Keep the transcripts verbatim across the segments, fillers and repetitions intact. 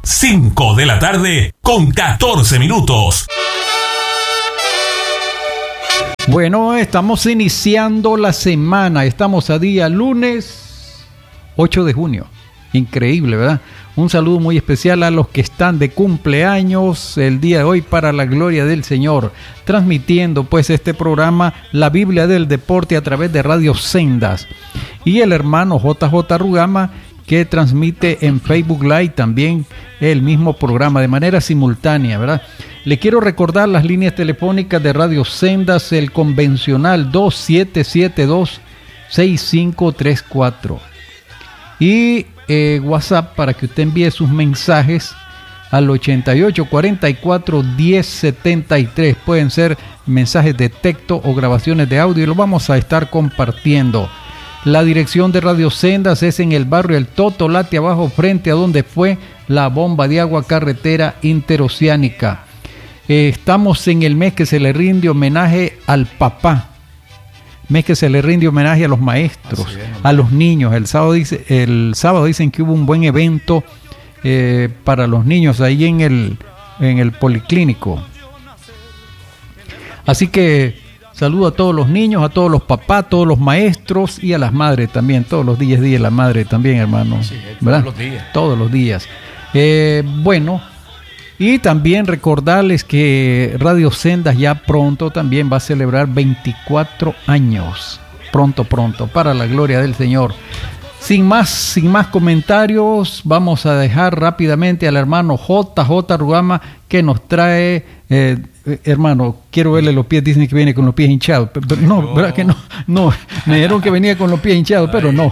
cinco de la tarde con catorce minutos. Bueno, estamos iniciando la semana. Estamos a día lunes ocho de junio. Increíble, ¿verdad? Un saludo muy especial a los que están de cumpleaños el día de hoy para la gloria del Señor. Transmitiendo pues este programa La Biblia del Deporte a través de Radio Sendas. Y el hermano J J Rugama, que transmite en Facebook Live también el mismo programa de manera simultánea, ¿verdad? Le quiero recordar las líneas telefónicas de Radio Sendas, el convencional dos siete siete dos, seis cinco tres cuatro y eh, WhatsApp para que usted envíe sus mensajes al ochenta y ocho cuarenta y cuatro diez setenta y tres. Pueden ser mensajes de texto o grabaciones de audio y lo vamos a estar compartiendo. La dirección de Radio Sendas es en el barrio El Totolate, abajo frente a donde fue la bomba de agua carretera interoceánica. Eh, estamos en el mes que se le rinde homenaje al papá, mes que se le rinde homenaje a los maestros, es, a los niños. El sábado, dice, el sábado dicen que hubo un buen evento eh, para los niños ahí en el, en el Policlínico. Así que saludo a todos los niños, a todos los papás, a todos los maestros y a las madres también. Todos los días, día de la madre también, hermano. Sí, todos ¿verdad? los días. Todos los días. Eh, bueno, y también recordarles que Radio Sendas ya pronto también va a celebrar veinticuatro años. Pronto, pronto, para la gloria del Señor. Sin más, sin más comentarios, vamos a dejar rápidamente al hermano J J Rugama, que nos trae, eh, eh, hermano, quiero verle los pies. Dicen que viene con los pies hinchados, pero, pero no, ¿verdad que no? No, me dijeron que venía con los pies hinchados, pero no.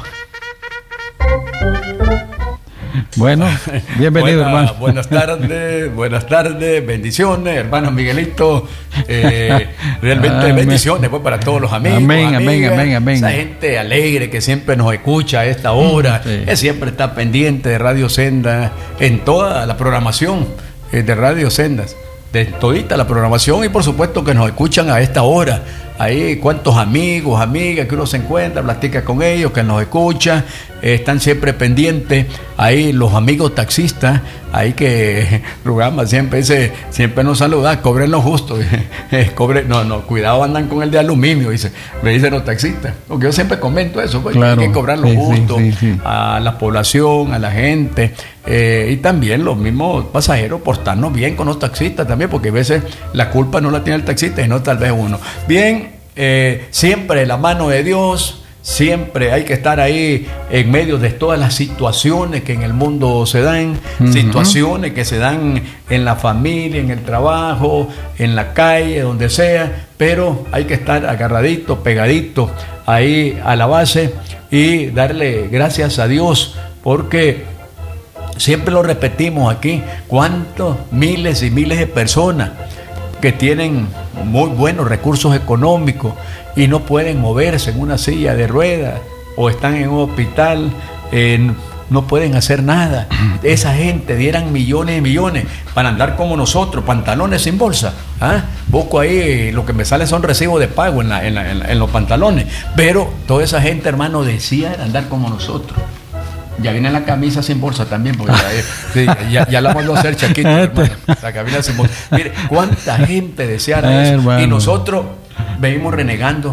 Bueno, bienvenido, Buena, hermano. Buenas tardes, buenas tardes, bendiciones, hermano Miguelito. Eh, realmente Amén. Bendiciones pues, para todos los amigos. Amén, amigas, amén, amén, amén. Esa gente alegre que siempre nos escucha a esta hora, Sí. que siempre está pendiente de Radio Sendas en toda la programación eh, de Radio Sendas, de todita la programación, y por supuesto que nos escuchan a esta hora. Ahí cuántos amigos, amigas que uno se encuentra, platica con ellos, que nos escuchan, eh, están siempre pendientes. Ahí los amigos taxistas, ahí que Rugama siempre dice, siempre nos saluda, cobren lo justo. eh, cobre, no, no, cuidado, andan con el de aluminio, dice, me dicen los taxistas. Porque yo siempre comento eso, pues, Claro. hay que cobrar lo Sí, justo sí, sí, sí. a la población, a la gente, eh, y también los mismos pasajeros, portarnos bien con los taxistas también, porque a veces la culpa no la tiene el taxista y no tal vez uno. Bien, eh, siempre la mano de Dios. Siempre hay que estar ahí en medio de todas las situaciones que en el mundo se dan, uh-huh. situaciones que se dan en la familia, en el trabajo, en la calle, donde sea, pero hay que estar agarradito, pegadito ahí a la base y darle gracias a Dios, porque siempre lo repetimos aquí, cuántos miles y miles de personas que tienen muy buenos recursos económicos y no pueden moverse en una silla de ruedas o están en un hospital, eh, no pueden hacer nada. Esa gente dieran millones y millones para andar como nosotros, pantalones sin bolsa. ¿Ah? Busco ahí, lo que me sale son recibos de pago en, la, en, la, en, la, en los pantalones. Pero toda esa gente, hermano, decía andar como nosotros. Ya viene la camisa sin bolsa también, porque ya, ya, ya la mandó a hacer Chaquito, hermano. La camisa sin bolsa. Mire, cuánta gente deseara eso. Hermano. Y nosotros venimos renegando.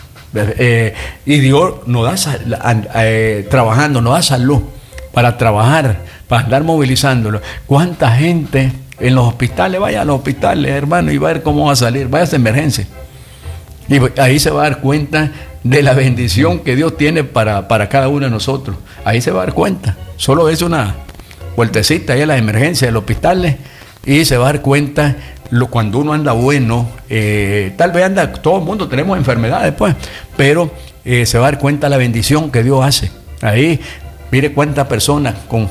Eh, y Dios nos da sal, eh, trabajando, nos da salud para trabajar, para andar movilizándolo. Cuánta gente en los hospitales, vaya a los hospitales, hermano, y va a ver cómo va a salir, vaya a esa emergencia. Y ahí se va a dar cuenta de la bendición que Dios tiene para, para cada uno de nosotros. Ahí se va a dar cuenta. Solo es una vueltecita ahí a las emergencias de los hospitales y se va a dar cuenta lo, cuando uno anda bueno. Eh, tal vez anda, todo el mundo tenemos enfermedades, pues, pero eh, se va a dar cuenta la bendición que Dios hace. Ahí, mire cuántas personas con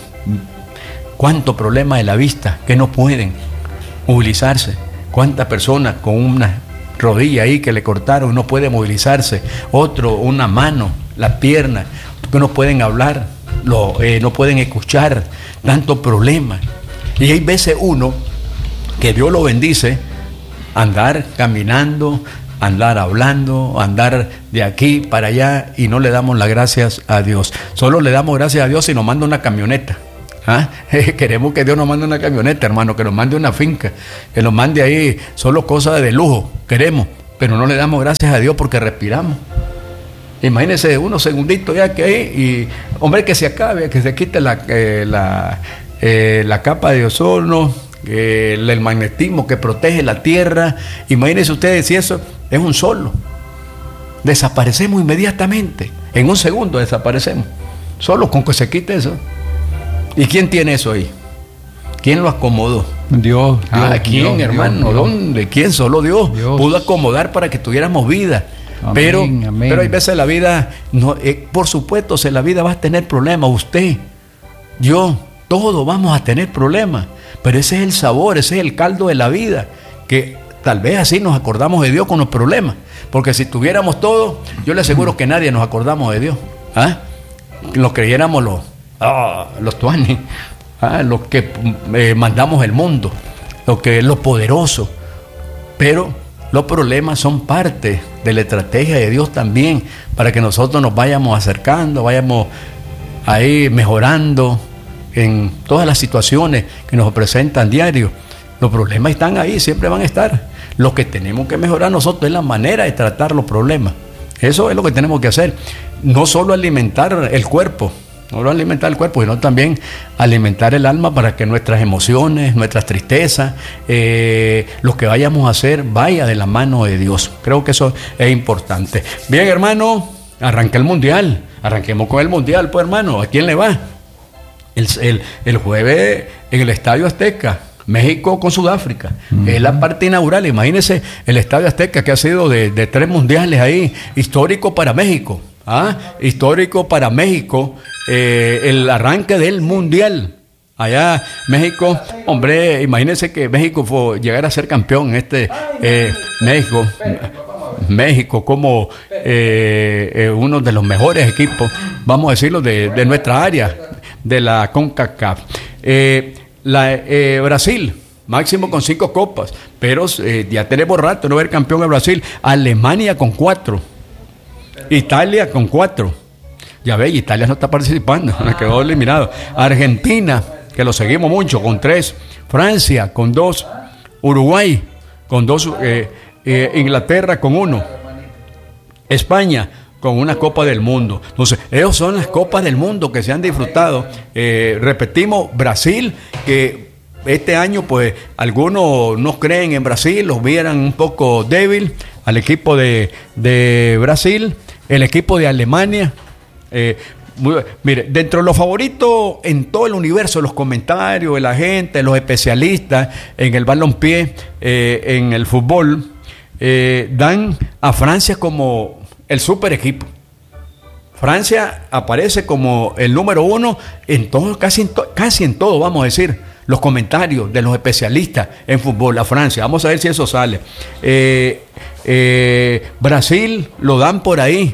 cuántos problemas de la vista que no pueden movilizarse. Cuántas personas con una rodilla ahí que le cortaron, no puede movilizarse, otro una mano, las piernas, que no pueden hablar, lo, eh, no pueden escuchar, tantos problemas. Y hay veces uno que Dios lo bendice, andar caminando, andar hablando, andar de aquí para allá y no le damos las gracias a Dios. Solo le damos gracias a Dios si nos manda una camioneta. ¿Ah? Queremos que Dios nos mande una camioneta, hermano, que nos mande una finca, que nos mande ahí solo cosas de lujo. Queremos, pero no le damos gracias a Dios porque respiramos. Imagínense unos segunditos ya que hay, y hombre, que se acabe, que se quite la, eh, la, eh, la capa de ozono, eh, el, el magnetismo que protege la tierra. Imagínense ustedes si eso es un solo. Desaparecemos inmediatamente, en un segundo desaparecemos, solo con que se quite eso. ¿Y quién tiene eso ahí? ¿Quién lo acomodó? Dios. Ah, Dios, ¿quién, Dios, hermano? Dios, ¿Dónde? ¿Quién? Solo Dios, Dios pudo acomodar para que tuviéramos vida. Amén, pero, amén. pero hay veces la vida, no, eh, por supuesto, si la vida va a tener problemas, usted, yo, todos vamos a tener problemas, pero ese es el sabor, ese es el caldo de la vida, que tal vez así nos acordamos de Dios con los problemas, porque si tuviéramos todo, yo le aseguro que nadie nos acordamos de Dios. ¿Ah? Los creyéramos los, ah, los tuanis, ah, los que eh, mandamos el mundo, los que los poderosos, pero los problemas son parte de la estrategia de Dios también, para que nosotros nos vayamos acercando, vayamos ahí mejorando en todas las situaciones que nos presentan diario. Los problemas están ahí, siempre van a estar. Lo que tenemos que mejorar nosotros es la manera de tratar los problemas. Eso es lo que tenemos que hacer. No solo alimentar el cuerpo, no solo alimentar el cuerpo, sino también alimentar el alma para que nuestras emociones, nuestras tristezas, eh, lo que vayamos a hacer vaya de la mano de Dios. Creo que eso es importante. Bien, hermano, arranca el mundial. Arranquemos con el mundial, pues, hermano. ¿A quién le va? El, el, el jueves en el Estadio Azteca, México con Sudáfrica. Uh-huh. Es la parte inaugural. Imagínense el Estadio Azteca, que ha sido de, de tres mundiales ahí, histórico para México. ¿Ah? Histórico para México, eh, el arranque del mundial. Allá México, hombre, imagínense que México fue llegar a ser campeón. Este eh, México, México como eh, eh, uno de los mejores equipos, vamos a decirlo, de, de nuestra área, de la CONCACAF. Eh, la, eh, Brasil, máximo con cinco copas, pero eh, ya tenemos rato no ver campeón a Brasil. Alemania con cuatro. Italia con cuatro. Ya ve, Italia no está participando, me quedó eliminado. Argentina, que lo seguimos mucho, con tres. Francia con dos. Uruguay con dos. Eh, eh, Inglaterra con uno. España con una Copa del Mundo. Entonces, esas son las Copas del Mundo que se han disfrutado. Eh, repetimos, Brasil, que este año, pues, algunos no creen en Brasil, los vieran un poco débil al equipo de, de Brasil. El equipo de Alemania, eh, muy, mire, dentro de los favoritos en todo el universo, los comentarios de la gente, los especialistas en el balompié, eh, en el fútbol, eh, dan a Francia como el super equipo. Francia aparece como el número uno en todo, casi en, to, casi en todo, vamos a decir, los comentarios de los especialistas en fútbol a Francia. Vamos a ver si eso sale. Eh, eh, Brasil lo dan por ahí.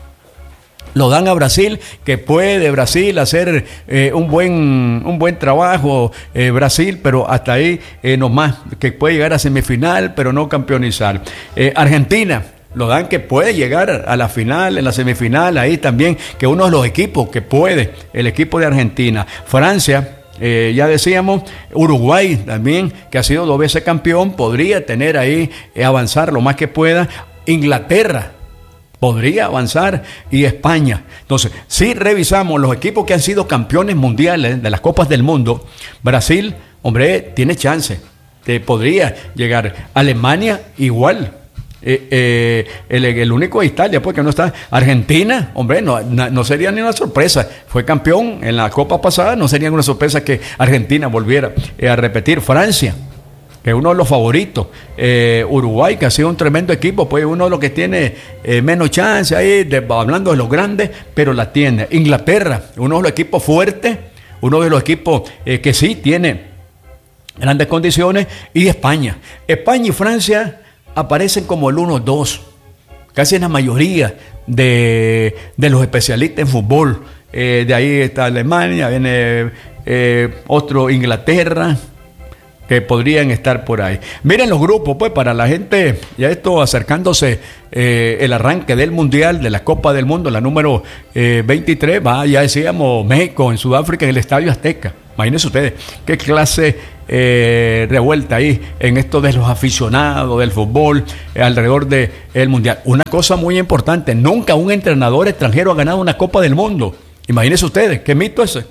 Lo dan a Brasil, que puede Brasil hacer eh, un buen un buen trabajo, eh, Brasil, pero hasta ahí eh, nomás, que puede llegar a semifinal, pero no campeonizar. Eh, Argentina, lo dan que puede llegar a la final, en la semifinal, ahí también, que uno de los equipos que puede, el equipo de Argentina. Francia, eh, ya decíamos, Uruguay también, que ha sido dos veces campeón, podría tener ahí, eh, avanzar lo más que pueda. Inglaterra podría avanzar, y España. Entonces, si revisamos los equipos que han sido campeones mundiales de las Copas del Mundo, Brasil, hombre, tiene chance, te podría llegar. Alemania, igual. Eh, eh, el, el único es Italia, porque no está. Argentina, hombre, no, no, no sería ni una sorpresa. Fue campeón en la Copa pasada, no sería una sorpresa que Argentina volviera eh, a repetir. Francia, que es uno de los favoritos. eh, Uruguay, que ha sido un tremendo equipo, pues uno de los que tiene eh, menos chance ahí, de, hablando de los grandes, pero la tiene. Inglaterra, uno de los equipos fuertes, uno de los equipos eh, que sí tiene grandes condiciones. Y España. España y Francia aparecen como el uno dos, casi en la mayoría de, de los especialistas en fútbol. Eh, de ahí está Alemania, viene eh, otro Inglaterra, que podrían estar por ahí. Miren los grupos, pues, para la gente, ya esto acercándose eh, el arranque del Mundial, de la Copa del Mundo, la número eh, veintitrés, va, ya decíamos, México en Sudáfrica, en el Estadio Azteca. Imagínense ustedes qué clase eh, revuelta ahí en esto de los aficionados del fútbol eh, alrededor del mundial. Una cosa muy importante, nunca un entrenador extranjero ha ganado una Copa del Mundo. Imagínense ustedes, qué mito ese.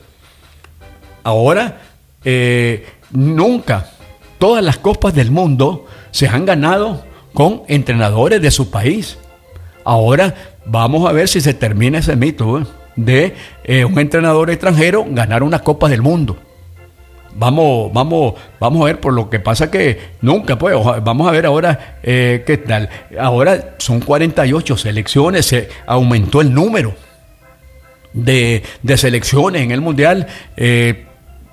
Ahora, eh, nunca todas las Copas del Mundo se han ganado con entrenadores de su país. Ahora vamos a ver si se termina ese mito, ¿eh? de eh, un entrenador extranjero ganar una Copa del Mundo. Vamos, vamos, vamos a ver, por lo que pasa que nunca, pues, vamos a ver ahora eh, qué tal. Ahora son cuarenta y ocho selecciones, se aumentó el número de, de selecciones en el Mundial. Eh,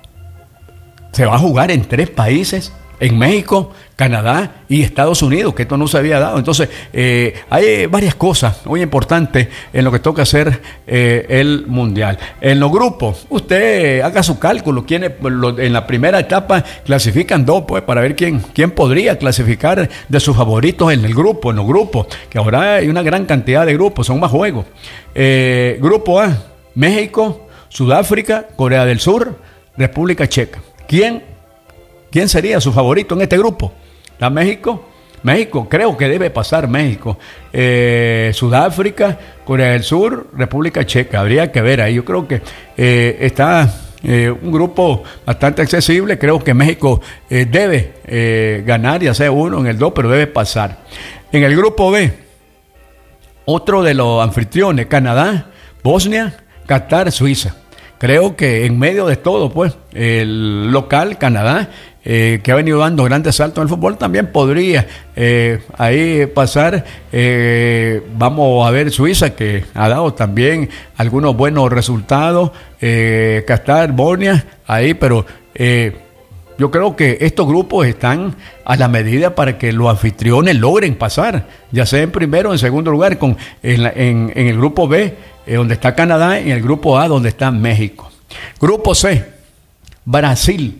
se va a jugar en tres países, en México, Canadá y Estados Unidos, que esto no se había dado. Entonces, eh, hay varias cosas muy importantes en lo que toca hacer eh, el Mundial. En los grupos, usted haga su cálculo. ¿Quiénes en la primera etapa clasifican dos? Pues para ver quién, quién podría clasificar de sus favoritos en el grupo, en los grupos, que ahora hay una gran cantidad de grupos, son más juegos. Eh, grupo A, México, Sudáfrica, Corea del Sur, República Checa. ¿Quién? ¿Quién sería su favorito en este grupo? ¿Está México? México, creo que debe pasar México. Eh, Sudáfrica, Corea del Sur, República Checa. Habría que ver ahí. Yo creo que eh, está eh, un grupo bastante accesible. Creo que México eh, debe eh, ganar, ya sea uno en el dos, pero debe pasar. En el grupo B, otro de los anfitriones, Canadá, Bosnia, Qatar, Suiza. Creo que en medio de todo, pues, el local, Canadá, Eh, que ha venido dando grandes saltos en el fútbol, también podría eh, ahí pasar. Eh, vamos a ver Suiza, que ha dado también algunos buenos resultados, eh, Qatar, Bosnia, ahí, pero eh, yo creo que estos grupos están a la medida para que los anfitriones logren pasar, ya sea en primero o en segundo lugar, con, en, la, en, en el grupo B, eh, donde está Canadá, y en el grupo A, donde está México. Grupo C, Brasil,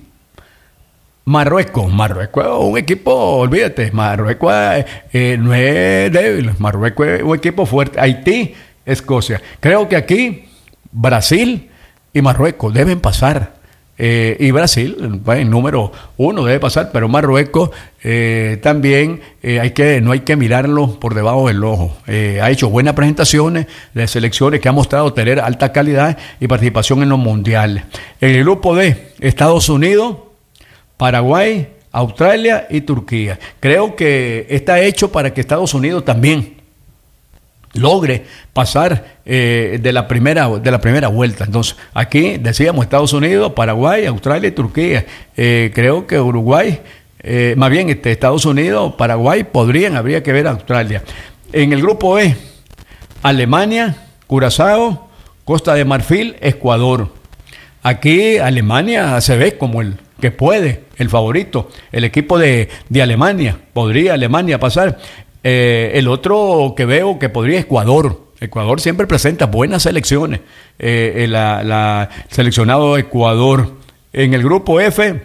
Marruecos, Marruecos es un equipo, olvídate, Marruecos eh, no es débil, Marruecos es un equipo fuerte. Haití, Escocia. Creo que aquí Brasil y Marruecos deben pasar. Eh, y Brasil, el número uno, debe pasar, pero Marruecos eh, también eh, hay que, no hay que mirarlo por debajo del ojo. Eh, ha hecho buenas presentaciones de selecciones que ha mostrado tener alta calidad y participación en los mundiales. En el grupo D, Estados Unidos, Paraguay, Australia y Turquía. Creo que está hecho para que Estados Unidos también logre pasar eh, de la primera de la primera vuelta. Entonces, aquí decíamos Estados Unidos, Paraguay, Australia y Turquía. Eh, creo que Uruguay, eh, más bien este, Estados Unidos, Paraguay podrían, habría que ver a Australia. En el grupo E, Alemania, Curazao, Costa de Marfil, Ecuador. Aquí Alemania se ve como el que puede, el favorito, el equipo de, de Alemania, podría Alemania pasar. Eh, el otro que veo que podría Ecuador. Ecuador siempre presenta buenas selecciones. Eh, la, la seleccionado Ecuador. En el grupo F,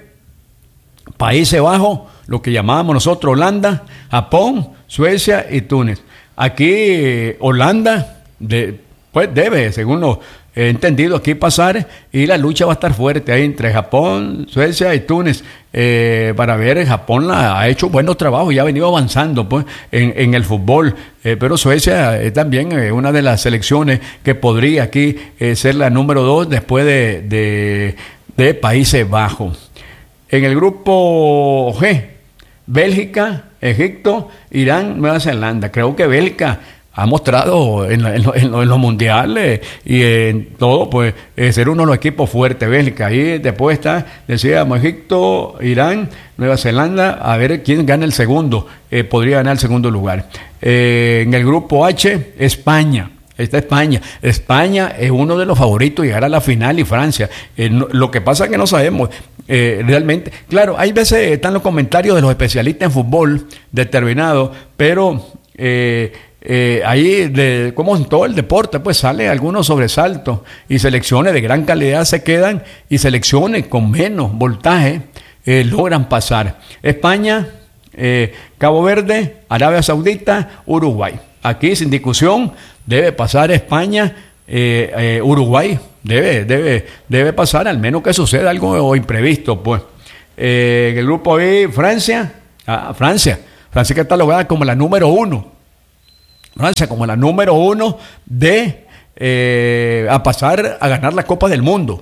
Países Bajos, lo que llamábamos nosotros Holanda, Japón, Suecia y Túnez. Aquí eh, Holanda de, pues debe, según lo he entendido, aquí pasar, y la lucha va a estar fuerte ahí entre Japón, Suecia y Túnez, eh, para ver. Japón la, ha hecho buenos trabajos y ha venido avanzando pues en, en el fútbol, eh, pero Suecia es también eh, una de las selecciones que podría aquí eh, ser la número dos después de, de, de Países Bajos. En el grupo G, Bélgica, Egipto, Irán, Nueva Zelanda. Creo que Bélgica ha mostrado en, en, en, en los mundiales y en todo, pues, eh, ser uno de los equipos fuertes. Bélgica, ahí después está, decíamos, Egipto, Irán, Nueva Zelanda, a ver quién gana el segundo, eh, podría ganar el segundo lugar. Eh, en el grupo H, España. Está España. España es uno de los favoritos, llegar a la final, y Francia. Eh, no, lo que pasa es que no sabemos eh, realmente. Claro, hay veces están los comentarios de los especialistas en fútbol determinados, pero eh, eh, ahí, de, como en todo el deporte, pues sale algunos sobresaltos y selecciones de gran calidad se quedan, y selecciones con menos voltaje eh, logran pasar. España, eh, Cabo Verde, Arabia Saudita, Uruguay. Aquí, sin discusión, debe pasar España eh, eh, Uruguay debe, debe, debe pasar, al menos que suceda algo imprevisto, pues. Eh, el grupo B, Francia, ah, Francia, Francia que está lograda como la número uno, Francia como la número uno de eh, a pasar a ganar la Copa del Mundo.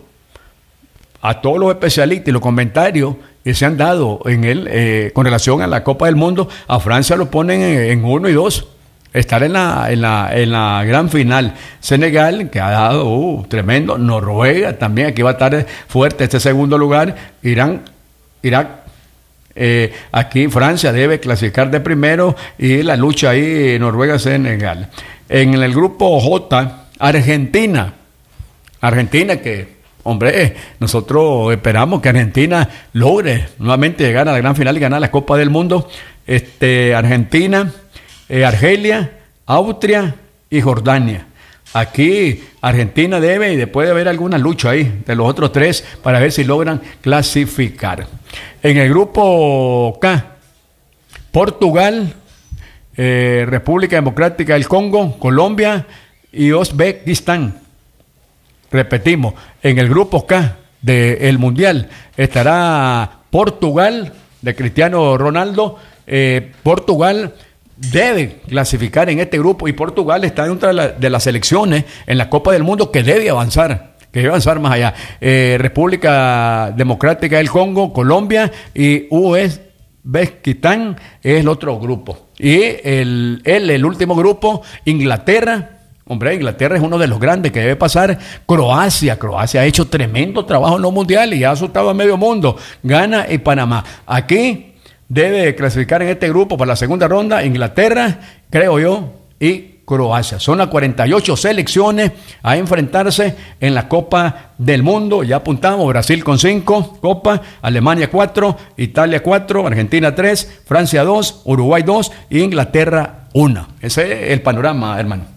A todos los especialistas y los comentarios que se han dado en él eh, con relación a la Copa del Mundo, a Francia lo ponen en, en uno y dos. Estar en la, en la, en la gran final. Senegal, que ha dado uh, tremendo. Noruega también, aquí va a estar fuerte este segundo lugar. Irán, Irak. Eh, aquí Francia debe clasificar de primero y la lucha ahí Noruega-Senegal. En el grupo J, Argentina. Argentina que, hombre, nosotros esperamos que Argentina logre nuevamente llegar a la gran final y ganar la Copa del Mundo. Este, Argentina, eh, Argelia, Austria y Jordania. Aquí Argentina debe y después de haber alguna lucha ahí de los otros tres para ver si logran clasificar. En el grupo K, Portugal, eh, República Democrática del Congo, Colombia y Uzbekistán. Repetimos, en el grupo K del Mundial estará Portugal, de Cristiano Ronaldo. Eh, Portugal debe clasificar en este grupo y Portugal está dentro de, la, de las selecciones en la Copa del Mundo que debe avanzar, que debe avanzar más allá. Eh, República Democrática del Congo, Colombia y Uzbekistán es el otro grupo. Y el, el, el último grupo, Inglaterra. Hombre, Inglaterra es uno de los grandes que debe pasar. Croacia, Croacia ha hecho tremendo trabajo en los mundiales y ha asustado a medio mundo. Ghana y Panamá. Aquí debe clasificar en este grupo para la segunda ronda Inglaterra, creo yo, y Croacia. Son las cuarenta y ocho selecciones a enfrentarse en la Copa del Mundo. Ya apuntamos, Brasil con cinco copas, Alemania cuatro, Italia cuatro, Argentina tres, Francia dos, Uruguay dos y Inglaterra uno. Ese es el panorama, hermano.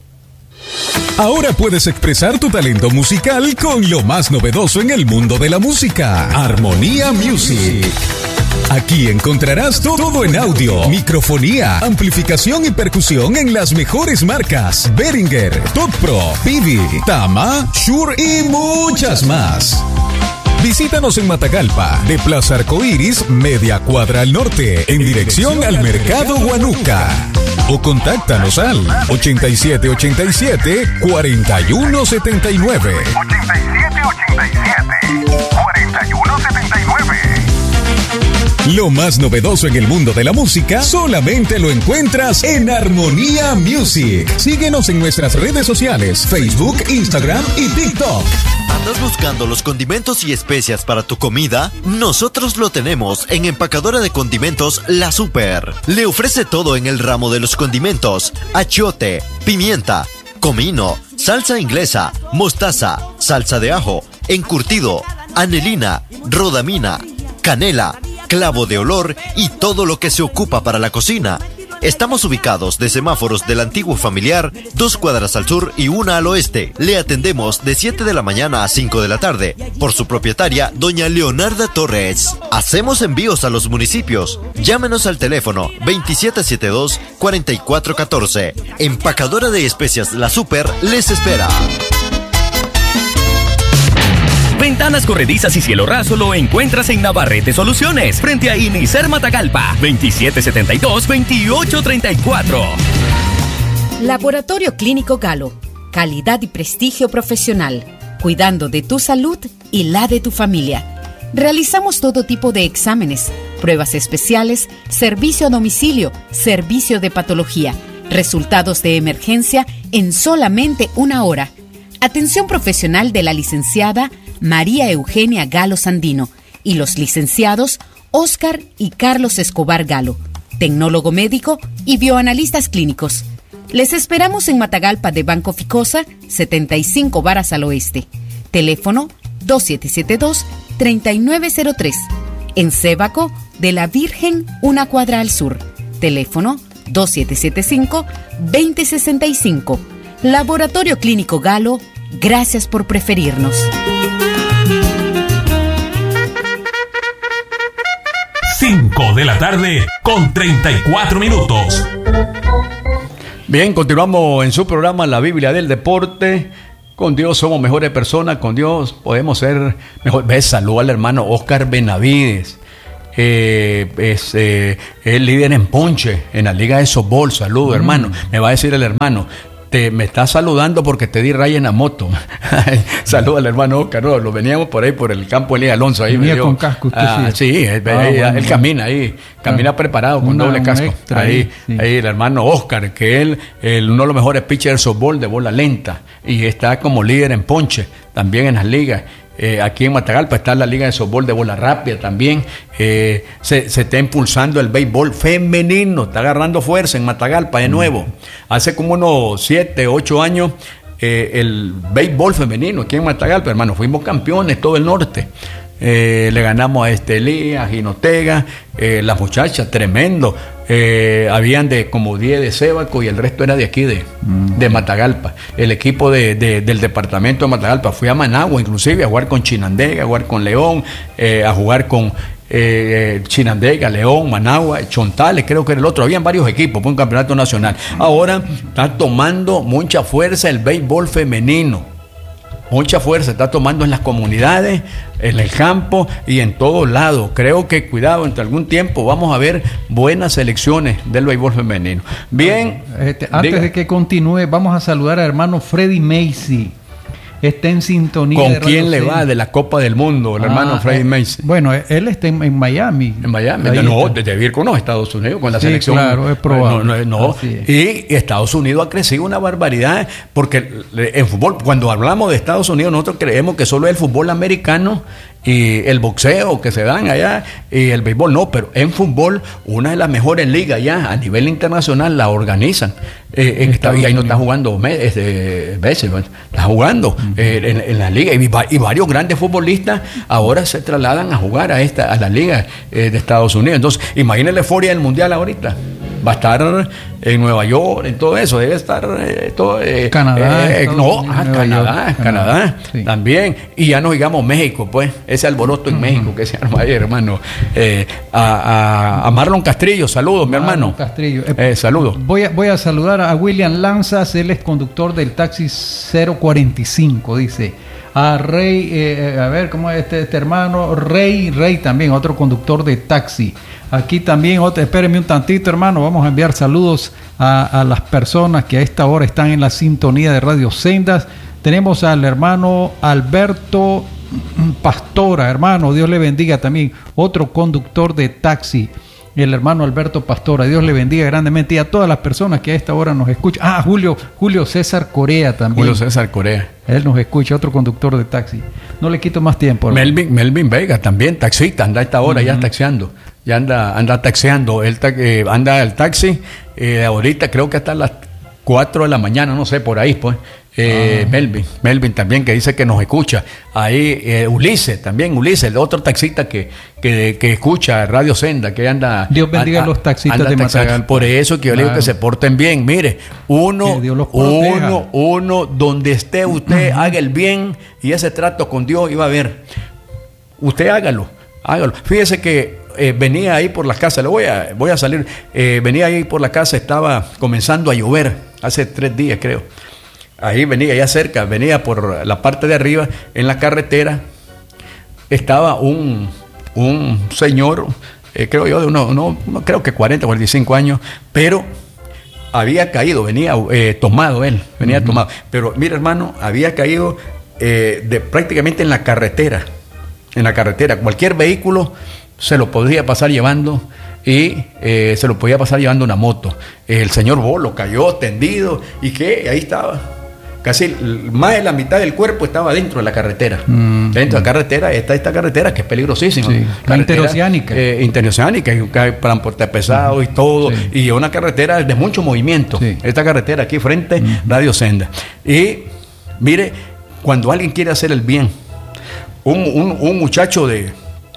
Ahora puedes expresar tu talento musical con lo más novedoso en el mundo de la música. Armonía Music. Aquí encontrarás todo en audio, microfonía, amplificación y percusión en las mejores marcas: Behringer, Top Pro, Pivi, Tama, Shure y muchas más. Visítanos en Matagalpa, de Plaza Arcoíris, media cuadra al norte, en dirección al Mercado Huanuca. O contáctanos al ochenta y siete ochenta y siete, cuarenta y uno setenta y nueve. ochenta y siete ochenta y siete, cuarenta y uno setenta y nueve. Lo más novedoso en el mundo de la música solamente lo encuentras en Armonía Music. Síguenos en nuestras redes sociales: Facebook, Instagram y TikTok. ¿Andas buscando los condimentos y especias para tu comida? Nosotros lo tenemos en Empacadora de Condimentos La Super. Le ofrece todo en el ramo de los condimentos: achiote, pimienta, comino, salsa inglesa, mostaza, salsa de ajo, encurtido, anelina, rodamina, canela, clavo de olor y todo lo que se ocupa para la cocina. Estamos ubicados de semáforos del antiguo familiar, dos cuadras al sur y una al oeste. Le atendemos de siete de la mañana a cinco de la tarde por su propietaria, doña Leonarda Torres. Hacemos envíos a los municipios. Llámenos al teléfono veintisiete setenta y dos, cuarenta y cuatro catorce. Empacadora de Especias La Super les espera. Ventanas corredizas y cielo raso lo encuentras en Navarrete Soluciones, frente a Inicer Matagalpa, veintisiete setenta y dos, veintiocho treinta y cuatro. Laboratorio Clínico Galo, calidad y prestigio profesional, cuidando de tu salud y la de tu familia. Realizamos todo tipo de exámenes, pruebas especiales, servicio a domicilio, servicio de patología, resultados de emergencia en solamente una hora. Atención profesional de la licenciada María Eugenia Galo Sandino y los licenciados Óscar y Carlos Escobar Galo, tecnólogo médico y bioanalistas clínicos. Les esperamos en Matagalpa de Banco Ficosa, setenta y cinco varas al oeste. Teléfono dos siete siete dos, tres nueve cero tres. En Sébaco de la Virgen, una cuadra al sur. Teléfono dos siete siete cinco, dos cero seis cinco. Laboratorio Clínico Galo, gracias por preferirnos. cinco de la tarde con treinta y cuatro minutos. Bien, continuamos en su programa La Biblia del Deporte. Con Dios somos mejores personas, con Dios podemos ser mejor. Ves, saludo al hermano Oscar Benavides. Eh, es eh, el líder en ponche en la liga de softball. Saludo, mm. hermano. Me va a decir el hermano, te, me está saludando porque te di raya en la moto. Saludo al hermano Oscar. No, lo veníamos por ahí por el campo Elías Alonso. Ahí venía me dio, con casco usted, ah, sí. Sí, él, ah, él, bueno. él camina ahí, camina ah, preparado con una, doble casco. Extra, ahí, sí. ahí el hermano Oscar, que él, él uno de los mejores pitchers de softball de bola lenta y está como líder en ponche también en las ligas. Eh, aquí en Matagalpa está la liga de softball de bola rápida también. Eh, se, se está impulsando el béisbol femenino, está agarrando fuerza en Matagalpa de nuevo. Hace como unos siete, ocho años eh, el béisbol femenino aquí en Matagalpa, hermano, fuimos campeones todo el norte. Eh, le ganamos a Estelí, a Ginotega, eh, las muchachas, tremendo. Eh, habían de como diez de Sébaco y el resto era de aquí, de, mm. de Matagalpa. El equipo de, de, del departamento de Matagalpa. Fui a Managua, inclusive, a jugar con Chinandega, a jugar con León, eh, a jugar con eh, Chinandega, León, Managua, Chontales, creo que era el otro. Habían varios equipos por un campeonato nacional. Ahora está tomando mucha fuerza el béisbol femenino. Mucha fuerza está tomando en las comunidades, en el campo y en todos lados. Creo que, cuidado, entre algún tiempo vamos a ver buenas selecciones del béisbol femenino. Bien. Este, antes diga. de que continúe, vamos a saludar al hermano Freddy Macy. Está en sintonía. ¿Con de quién le va de la Copa del Mundo, el ah, hermano Freddy Macy? Bueno, él está en, en Miami. En Miami. Ahí no, está. Debe ir con los Estados Unidos, con la sí, selección. Claro, es probable. No, no, no. Y Estados Unidos ha crecido una barbaridad, porque en fútbol, cuando hablamos de Estados Unidos, nosotros creemos que solo es el fútbol americano y el boxeo que se dan allá y el béisbol, no, pero en fútbol una de las mejores ligas ya a nivel internacional la organizan. Eh, en esta, y ahí no está jugando este, veces, está jugando uh-huh. eh, en, en la liga y, y varios grandes futbolistas ahora se trasladan a jugar a esta a la liga eh, de Estados Unidos. Entonces, imagínense la euforia del mundial ahorita. Va a estar en Nueva York, en todo eso, debe estar eh, todo eh, Canadá, eh, no, ah, Canadá, York, Canadá, Canadá sí. también, y ya nos digamos México, pues, ese alboroto en uh-huh. México que se arma ahí, hermano. Eh, a, a, a Marlon Castrillo, saludos, mi Marlon hermano. Castrillo. Eh, eh, saludos. Voy a, voy a saludar a William Lanzas, él es conductor del taxi cero cuarenta y cinco, dice. A Rey, eh, a ver, ¿cómo es este, este hermano? Rey, Rey también, otro conductor de taxi. Aquí también, otro, espérenme un tantito, hermano, vamos a enviar saludos a, a las personas que a esta hora están en la sintonía de Radio Sendas. Tenemos al hermano Alberto Pastora, hermano, Dios le bendiga también, otro conductor de taxi. El hermano Alberto Pastora, Dios le bendiga grandemente, y a todas las personas que a esta hora nos escuchan. Ah, Julio, Julio César Corea también. Julio César Corea. Él nos escucha, otro conductor de taxi. No le quito más tiempo. Melvin, Melvin Vega también, taxista, anda a esta hora uh-huh. ya taxiando. Ya anda, anda taxiando. Él eh, anda el taxi, eh, ahorita creo que hasta las cuatro de la mañana, no sé, por ahí, pues. Eh, ah. Melvin, Melvin también, que dice que nos escucha. Ahí eh, Ulises, también Ulises, el otro taxista que, que, que escucha Radio Senda, que anda. Dios bendiga a, a los taxistas de Matagalpa. Por eso que yo claro. le digo que se porten bien. Mire, uno, uno, uno, donde esté usted, uh-huh. haga el bien y ese trato con Dios iba a ver. Usted hágalo, hágalo. Fíjese que eh, venía ahí por la casa, le voy a, voy a salir, eh, venía ahí por la casa, estaba comenzando a llover, hace tres días creo. Ahí venía, ya cerca, venía por la parte de arriba, en la carretera, estaba un, un señor, eh, creo yo, de uno, no, creo que cuarenta, cuarenta y cinco años, pero había caído, venía eh, tomado él, venía uh-huh. tomado. Pero mira, hermano, había caído eh, de, prácticamente en la carretera, en la carretera. Cualquier vehículo se lo podría pasar llevando y eh, se lo podía pasar llevando una moto. El señor Bolo cayó tendido y que ahí estaba. Casi más de la mitad del cuerpo estaba dentro de la carretera. Mm, dentro mm. de la carretera está esta carretera que es peligrosísima. Sí, la interoceánica. Eh, interoceánica, hay transporte pesado mm. y todo. Sí. Y es una carretera de mucho movimiento. Sí. Esta carretera aquí frente, mm. Radio Senda. Y mire, cuando alguien quiere hacer el bien, un, un, un muchacho de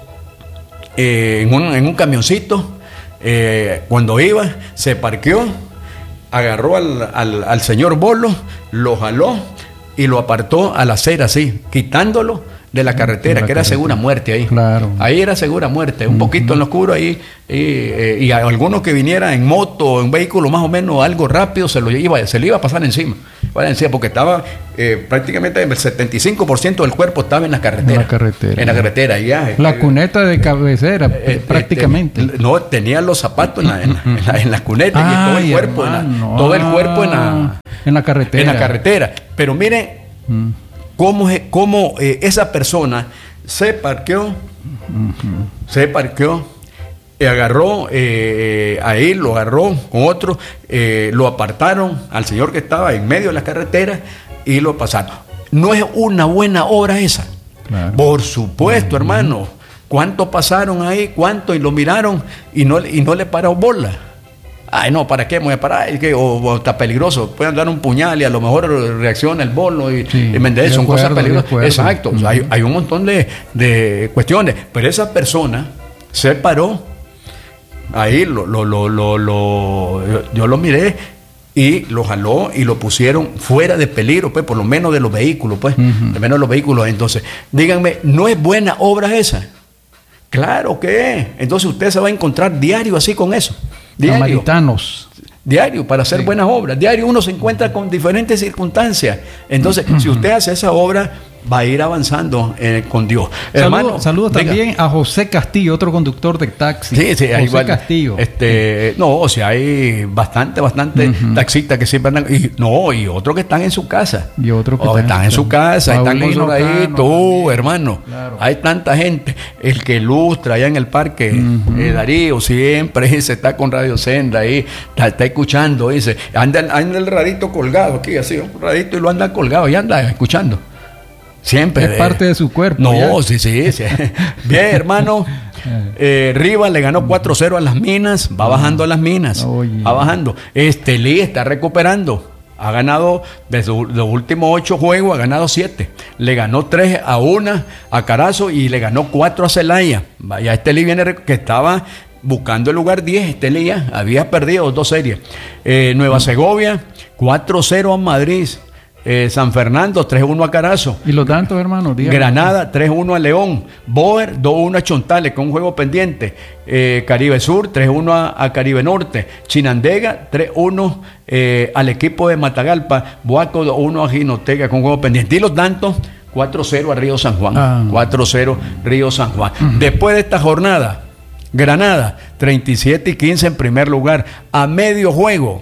eh, en, un, en un camioncito, eh, cuando iba, se parqueó, agarró al, al, al señor Bolo, lo jaló y lo apartó a la acera así, quitándolo de la carretera, la que era carretera. segura muerte ahí. Claro. Ahí era segura muerte, un uh-huh. poquito en lo oscuro ahí. Y, eh, y a algunos que vinieran en moto o en vehículo más o menos algo rápido, se lo iba, se le iba a pasar encima. encima porque estaba eh, prácticamente el setenta y cinco por ciento del cuerpo estaba en la carretera. En la carretera. En la carretera. Ya, la eh, cuneta de cabecera, eh, prácticamente. Eh, no, tenía los zapatos en la, en la, en la, en la cuneta Ay, y todo el cuerpo, hermano, en la, todo el cuerpo en la, en la carretera. En la carretera. Pero miren mm. cómo, cómo eh, esa persona se parqueó, uh-huh. se parqueó, eh, agarró, eh, ahí lo agarró con otro, eh, lo apartaron al señor que estaba en medio de la carretera y lo pasaron. No es una buena obra esa. Claro. Por supuesto, uh-huh. hermano. ¿Cuántos pasaron ahí? ¿Cuántos? Y lo miraron y no, y no le paró bola. Ay, no, ¿para qué me voy a parar? Es que, o, o está peligroso. Pueden dar un puñal y a lo mejor reacciona el bolo y, sí, y me son cosas peligrosas. Exacto. Uh-huh. O sea, hay, hay un montón de, de cuestiones. Pero esa persona se paró. Ahí lo, lo, lo, lo, lo yo, yo lo miré y lo jaló y lo pusieron fuera de peligro, pues, por lo menos de los vehículos, pues, uh-huh. de menos de los vehículos. Entonces, díganme, ¿no es buena obra esa? Claro que es. Entonces usted se va a encontrar diario así con eso. Diario. Samaritanos. Diario, para hacer sí. buenas obras. Diario uno se encuentra con diferentes circunstancias. Entonces, si usted hace esa obra, va a ir avanzando eh, con Dios. Hermano, saludos también a José Castillo, otro conductor de taxi. Sí, sí, José igual, Castillo. Este, no, o sea, hay bastante, bastante uh-huh. taxistas que siempre andan, y no, y otros que están en su casa. Y otros que o están, están en su casa, Paulino, están con su ahí, tú, hermano. Claro. Hay tanta gente. El que ilustra allá en el parque, uh-huh. eh, Darío, siempre se está con Radio Senda ahí, está, está escuchando, dice, anda, anda el radito colgado aquí, así, un radito y lo anda colgado y anda escuchando. Siempre. Es eh, parte de su cuerpo. No, ya. sí, sí, sí. Bien, hermano. Eh, Rivas le ganó cuatro cero a las Minas. Va bajando a las Minas. Oye. Va bajando. Estelí está recuperando. Ha ganado de su, los últimos ocho juegos, ha ganado siete. Le ganó tres a una a Carazo y le ganó cuatro a Celaya. Vaya, Estelí viene que estaba buscando el lugar diez. Estelí ya había perdido dos series. Eh, Nueva Segovia, cuatro cero a Madrid. Eh, San Fernando, tres uno a Carazo. ¿Y los tantos, hermanos? Dígame. Granada, tres uno a León. Boer, dos uno a Chontales, con un juego pendiente. Eh, Caribe Sur, tres uno a, a Caribe Norte. Chinandega, tres uno eh, al equipo de Matagalpa. Boaco, dos uno a Jinotega, con un juego pendiente. Y los tantos, cuatro cero a Río San Juan. Ah. cuatro cero Río San Juan. Uh-huh. Después de esta jornada, Granada, treinta y siete y quince en primer lugar. A medio juego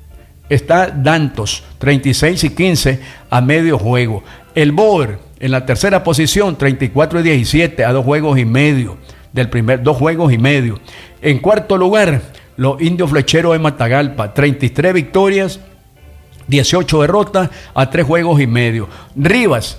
está Dantos, treinta y seis y quince a medio juego. El Boer en la tercera posición, treinta y cuatro y diecisiete a dos juegos y medio del primer, dos juegos y medio. En cuarto lugar, los Indios Flecheros de Matagalpa, treinta y tres victorias, dieciocho derrotas a tres juegos y medio. Rivas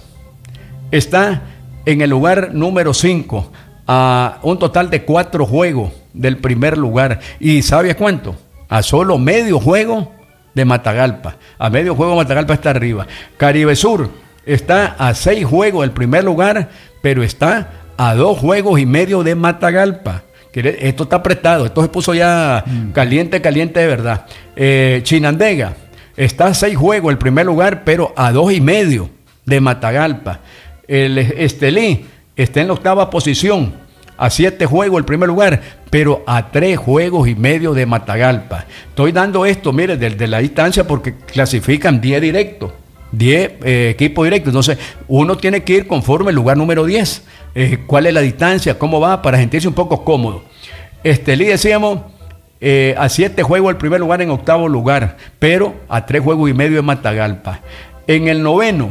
está en el lugar número cinco a un total de cuatro juegos del primer lugar. ¿Y sabes cuánto? A solo medio juego de Matagalpa. A medio juego Matagalpa está arriba. Caribe Sur está a seis juegos del primer lugar, pero está a dos juegos y medio de Matagalpa. Esto está apretado, esto se puso ya mm. caliente, caliente de verdad. Eh, Chinandega está a seis juegos el primer lugar, pero a dos y medio de Matagalpa. El Estelí está en la octava posición, a siete juegos el primer lugar, pero a tres juegos y medio de Matagalpa. Estoy dando esto, mire, desde la distancia porque clasifican diez directos, diez eh, equipos directos. Entonces, uno tiene que ir conforme el lugar número diez. Eh, ¿Cuál es la distancia? ¿Cómo va? Para sentirse un poco cómodo. Estelí, decíamos, eh, a siete juegos el primer lugar en octavo lugar, pero a tres juegos y medio de Matagalpa. En el noveno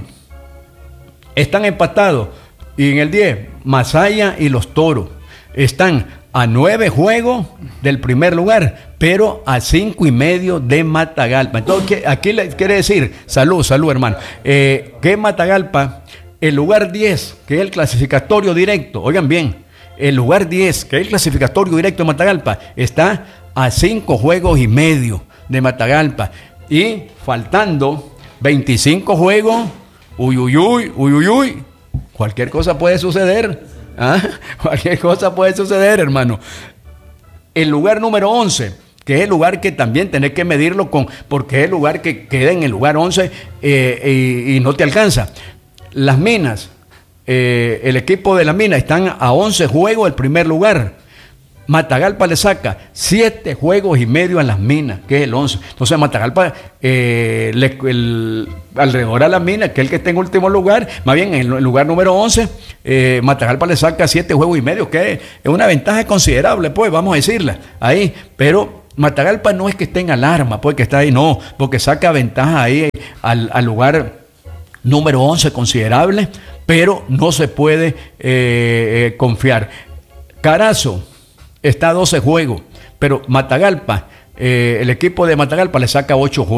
están empatados. Y en el diez, Masaya y los Toros están a nueve juegos del primer lugar, pero a cinco y medio de Matagalpa. Entonces, aquí le quiere decir, salud, salud, hermano, eh, que Matagalpa, el lugar diez, que es el clasificatorio directo, oigan bien, el lugar diez, que es el clasificatorio directo de Matagalpa, está a cinco juegos y medio de Matagalpa. Y faltando veinticinco juegos, uy, uy, uy, uy, uy, uy. Cualquier cosa puede suceder. ¿Ah? Cualquier cosa puede suceder, hermano. El lugar número once, que es el lugar que también tenés que medirlo con, porque es el lugar que queda en el lugar once eh, y, y no te alcanza. Las Minas eh, el equipo de La Mina están a once juegos del primer lugar. Matagalpa le saca siete juegos y medio a Las Minas, que es el once. Entonces Matagalpa, eh, le, el, alrededor a Las Minas, que es el que está en último lugar, más bien en el lugar número once, eh, Matagalpa le saca siete juegos y medio, que es una ventaja considerable, pues, vamos a decirla, ahí. Pero Matagalpa no es que esté en alarma, pues, que está ahí, no, porque saca ventaja ahí al, al lugar número once considerable, pero no se puede eh, eh, confiar. Carazo está a doce juegos, pero Matagalpa, eh, el equipo de Matagalpa le saca ocho juegos.